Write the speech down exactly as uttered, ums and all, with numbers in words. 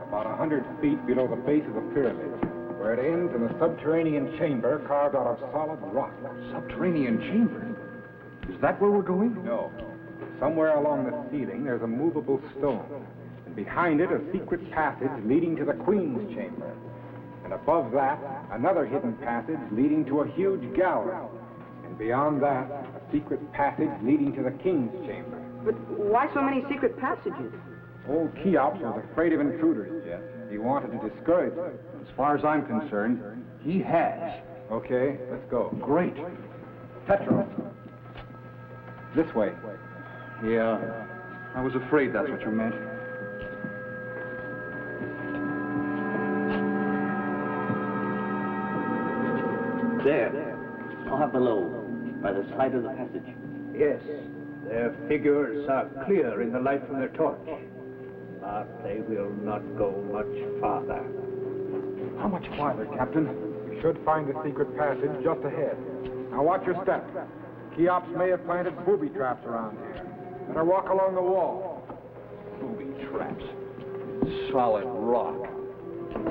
about a hundred feet below the base of the pyramid, where it ends in a subterranean chamber carved out of solid rock. Subterranean chamber? Is that where we're going? No. Somewhere along the ceiling, there's a movable stone. And behind it, a secret passage leading to the Queen's chamber. And above that, another hidden passage leading to a huge gallery. And beyond that, a secret passage leading to the King's chamber. But why so many secret passages? Old Cheops was afraid of intruders, Jet. He wanted to discourage them. As far as I'm concerned, he has. Okay, let's go. Great. Petro. This way. Yeah, I was afraid that's what you meant. There, far below, by the side of the passage. Yes, their figures are clear in the light from their torch. But they will not go much farther. How much farther, Captain? We should find the secret passage just ahead. Now watch your step. Cheops may have planted booby traps around here. Better walk along the wall. Booby traps. Solid rock.